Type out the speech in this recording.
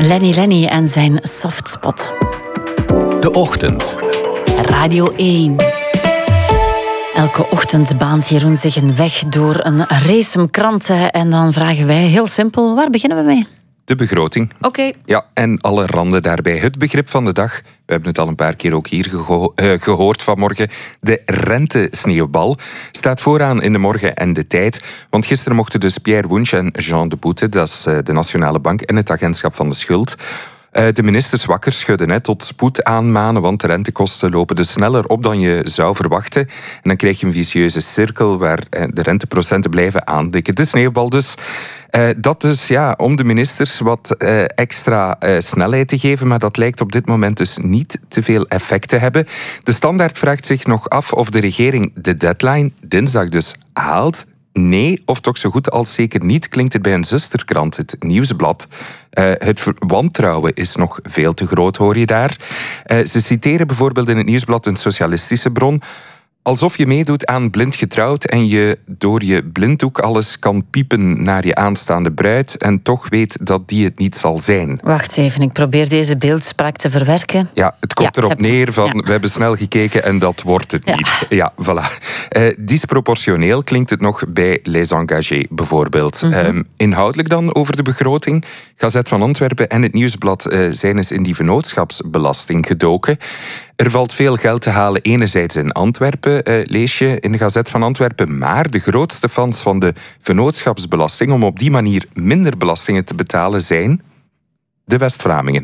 Lenny en zijn softspot. De Ochtend. Radio 1. Elke ochtend baant Jeroen zich een weg door een race kranten. En dan vragen wij heel simpel, waar beginnen we mee? De begroting. Oké. Ja, en alle randen daarbij. Het begrip van de dag, we hebben het al een paar keer ook hier gehoord vanmorgen, de rentesneeuwbal, staat vooraan in de morgen en de tijd. Want gisteren mochten dus Pierre Wunsch en Jean de Boete, dat is de Nationale Bank en het Agentschap van de Schuld, de ministers wakker schudden, tot spoed aanmanen, want de rentekosten lopen dus sneller op dan je zou verwachten. En dan krijg je een vicieuze cirkel waar de renteprocenten blijven aandikken. De sneeuwbal dus. Dat dus, ja, om de ministers wat extra snelheid te geven, maar dat lijkt op dit moment dus niet te veel effect te hebben. De Standaard vraagt zich nog af of de regering de deadline, dinsdag dus, haalt. Nee, of toch zo goed als zeker niet, klinkt het bij een zusterkrant, het Nieuwsblad. Het wantrouwen is nog veel te groot, hoor je daar. Ze citeren bijvoorbeeld in het Nieuwsblad een socialistische bron. Alsof je meedoet aan Blind Getrouwd en je door je blinddoek alles kan piepen naar je aanstaande bruid en toch weet dat die het niet zal zijn. Wacht even, ik probeer deze beeldspraak te verwerken. Ja, het komt erop neer van, we hebben snel gekeken en dat wordt het niet. Ja, voilà. Disproportioneel klinkt het nog bij Les Engagés bijvoorbeeld. Inhoudelijk dan over de begroting. Gazet van Antwerpen en het Nieuwsblad zijn eens in die vennootschapsbelasting gedoken. Er valt veel geld te halen enerzijds in Antwerpen, lees je in de Gazet van Antwerpen, maar de grootste fans van de vennootschapsbelasting om op die manier minder belastingen te betalen zijn de West-Vlamingen.